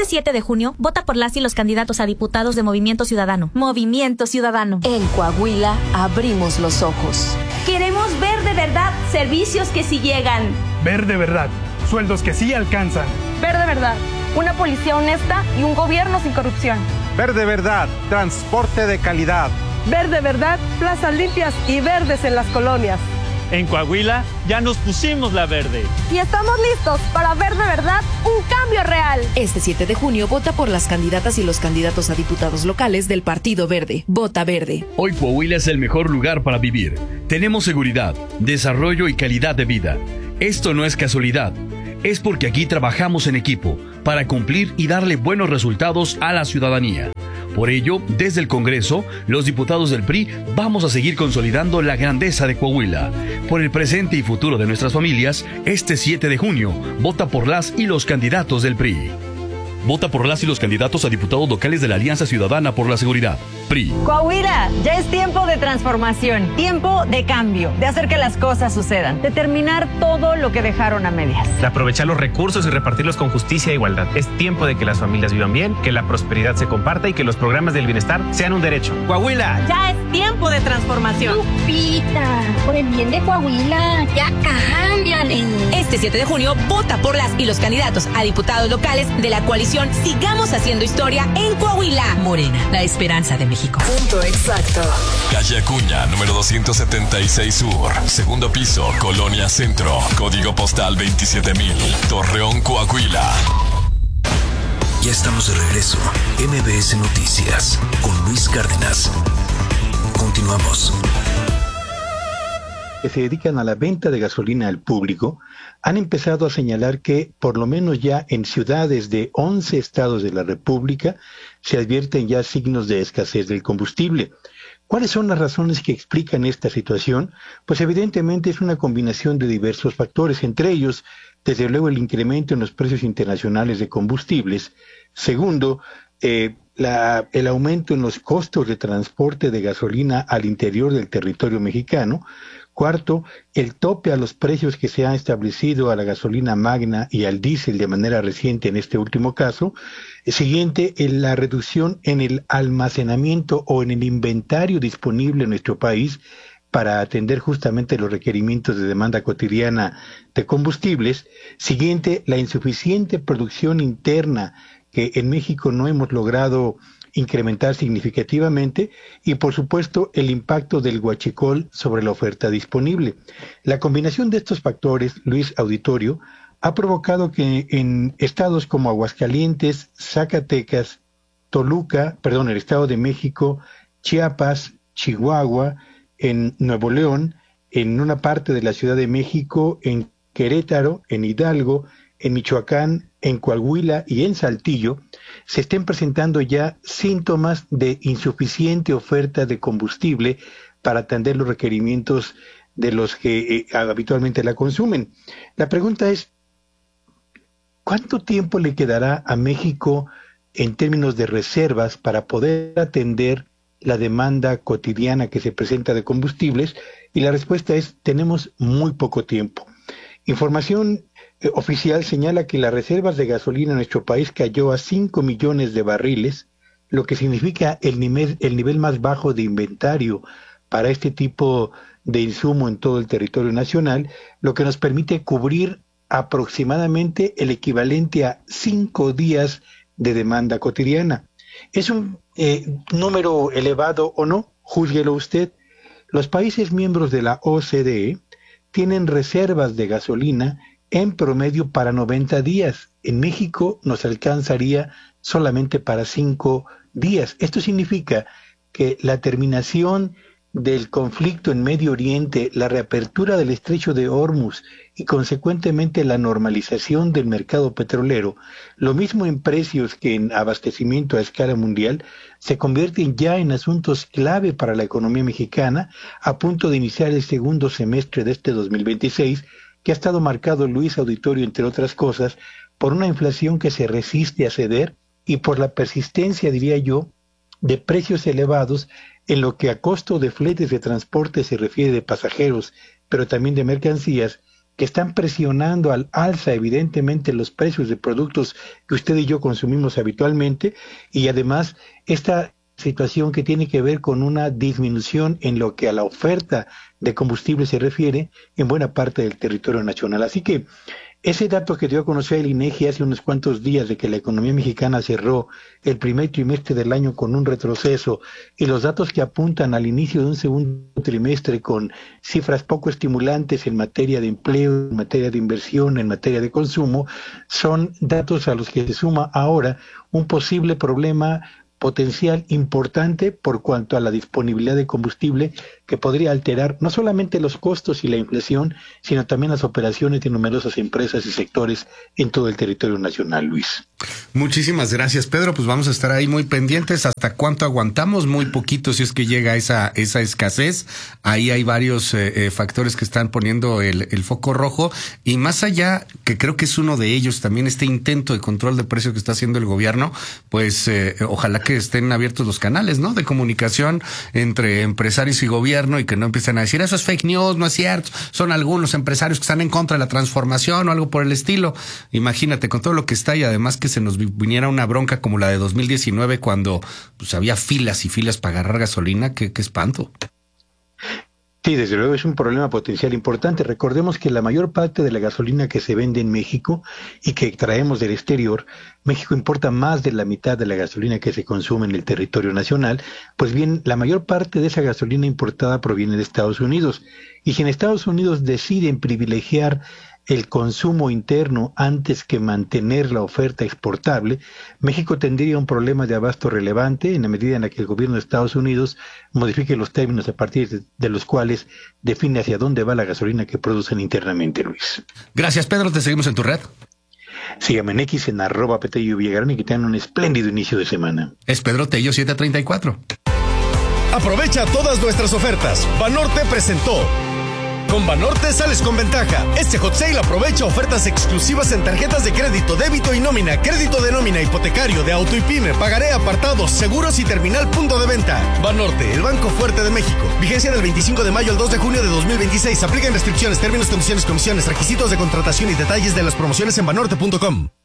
7 de junio, vota por las y los candidatos a diputados de Movimiento Ciudadano. Movimiento Ciudadano. En Coahuila abrimos los ojos. Queremos ver de verdad servicios que sí llegan. Ver de verdad sueldos que sí alcanzan. Ver de verdad una policía honesta y un gobierno sin corrupción. Ver de verdad transporte de calidad. Ver de verdad plazas limpias y verdes en las colonias. En Coahuila ya nos pusimos la verde. Y estamos listos para ver de verdad un cambio real. Este 7 de junio vota por las candidatas y los candidatos a diputados locales del Partido Verde. Vota verde. Hoy Coahuila es el mejor lugar para vivir. Tenemos seguridad, desarrollo y calidad de vida. Esto no es casualidad. Es porque aquí trabajamos en equipo para cumplir y darle buenos resultados a la ciudadanía. Por ello, desde el Congreso, los diputados del PRI vamos a seguir consolidando la grandeza de Coahuila. Por el presente y futuro de nuestras familias, este 7 de junio, vota por las y los candidatos del PRI. Vota por las y los candidatos a diputados locales de la Alianza Ciudadana por la Seguridad. PRI. Coahuila, ya es tiempo de transformación, tiempo de cambio, de hacer que las cosas sucedan, de terminar todo lo que dejaron a medias. De aprovechar los recursos y repartirlos con justicia e igualdad. Es tiempo de que las familias vivan bien, que la prosperidad se comparta y que los programas del bienestar sean un derecho. Coahuila. Ya es tiempo de transformación. Lupita, por el bien de Coahuila, ya cámbiale. Este 7 de junio, vota por las y los candidatos a diputados locales de la coalición Sigamos Haciendo Historia en Coahuila. Morena, la esperanza de México. Punto exacto. Calle Acuña, número 276 Sur. Segundo piso, Colonia Centro. Código postal 27000. Torreón, Coahuila. Ya estamos de regreso. MBS Noticias con Luis Cárdenas. Continuamos. Que se dedican a la venta de gasolina al público han empezado a señalar que por lo menos ya en ciudades de 11 estados de la República se advierten ya signos de escasez del combustible. ¿Cuáles son las razones que explican esta situación? Pues evidentemente es una combinación de diversos factores, entre ellos, desde luego, el incremento en los precios internacionales de combustibles. Segundo, el aumento en los costos de transporte de gasolina al interior del territorio mexicano. Cuarto, el tope a los precios que se han establecido a la gasolina magna y al diésel de manera reciente en este último caso. Siguiente, la reducción en el almacenamiento o en el inventario disponible en nuestro país para atender justamente los requerimientos de demanda cotidiana de combustibles. Siguiente, la insuficiente producción interna que en México no hemos logrado incrementar significativamente, y por supuesto el impacto del huachicol sobre la oferta disponible. La combinación de estos factores, Luis Auditorio, ha provocado que en estados como Aguascalientes, Zacatecas, el Estado de México, Chiapas, Chihuahua, en Nuevo León, en una parte de la Ciudad de México, en Querétaro, en Hidalgo, en Michoacán, en Coahuila y en Saltillo, se estén presentando ya síntomas de insuficiente oferta de combustible para atender los requerimientos de los que habitualmente la consumen. La pregunta es, ¿cuánto tiempo le quedará a México en términos de reservas para poder atender la demanda cotidiana que se presenta de combustibles? Y la respuesta es, tenemos muy poco tiempo. Información oficial señala que las reservas de gasolina en nuestro país cayó a 5 millones de barriles, lo que significa el nivel más bajo de inventario para este tipo de insumo en todo el territorio nacional, lo que nos permite cubrir aproximadamente el equivalente a 5 días de demanda cotidiana. ¿Es un número elevado o no? Júzguelo usted. Los países miembros de la OCDE tienen reservas de gasolina en promedio para 90 días. En México nos alcanzaría solamente para 5 días. Esto significa que la terminación del conflicto en Medio Oriente, la reapertura del estrecho de Hormuz y consecuentemente la normalización del mercado petrolero, lo mismo en precios que en abastecimiento a escala mundial, se convierten ya en asuntos clave para la economía mexicana a punto de iniciar el segundo semestre de este 2026, que ha estado marcado, Luis Auditorio, entre otras cosas, por una inflación que se resiste a ceder y por la persistencia, diría yo, de precios elevados en lo que a costo de fletes de transporte se refiere de pasajeros, pero también de mercancías, que están presionando al alza evidentemente los precios de productos que usted y yo consumimos habitualmente, y además esta situación que tiene que ver con una disminución en lo que a la oferta de combustible se refiere en buena parte del territorio nacional. Así que ese dato que dio a conocer el INEGI hace unos cuantos días de que la economía mexicana cerró el primer trimestre del año con un retroceso, y los datos que apuntan al inicio de un segundo trimestre con cifras poco estimulantes en materia de empleo, en materia de inversión, en materia de consumo, son datos a los que se suma ahora un posible problema potencial importante por cuanto a la disponibilidad de combustible, que podría alterar no solamente los costos y la inflación, sino también las operaciones de numerosas empresas y sectores en todo el territorio nacional, Luis. Muchísimas gracias, Pedro. Pues vamos a estar ahí muy pendientes. ¿Hasta cuánto aguantamos? Muy poquito si es que llega esa escasez. Ahí hay varios factores que están poniendo el foco rojo. Y más allá, que creo que es uno de ellos, también este intento de control de precios que está haciendo el gobierno, pues ojalá que estén abiertos los canales, ¿no?, de comunicación entre empresarios y gobierno, y que no empiecen a decir eso es fake news, no es cierto, son algunos empresarios que están en contra de la transformación o algo por el estilo. Imagínate, con todo lo que está, y además que se nos viniera una bronca como la de 2019 cuando pues había filas y filas para agarrar gasolina, qué espanto. Sí, desde luego es un problema potencial importante. Recordemos que la mayor parte de la gasolina que se vende en México y que traemos del exterior, México importa más de la mitad de la gasolina que se consume en el territorio nacional. Pues bien, la mayor parte de esa gasolina importada proviene de Estados Unidos. Y si en Estados Unidos deciden privilegiar el consumo interno antes que mantener la oferta exportable, México tendría un problema de abasto relevante en la medida en la que el gobierno de Estados Unidos modifique los términos a partir de los cuales define hacia dónde va la gasolina que producen internamente, Luis. Gracias, Pedro. Te seguimos en tu red. Sígame en X en @PetelloVillagrán y que tengan un espléndido inicio de semana. Es Pedro Tello 734. Aprovecha todas nuestras ofertas. Banorte presentó. Con Banorte sales con ventaja. Este hot sale aprovecha ofertas exclusivas en tarjetas de crédito, débito y nómina, crédito de nómina, hipotecario, de auto y pyme, pagaré, apartados, seguros y terminal punto de venta. Banorte, el banco fuerte de México. Vigencia del 25 de mayo al 2 de junio de 2026. Aplican restricciones, términos, condiciones, comisiones, requisitos de contratación y detalles de las promociones en banorte.com.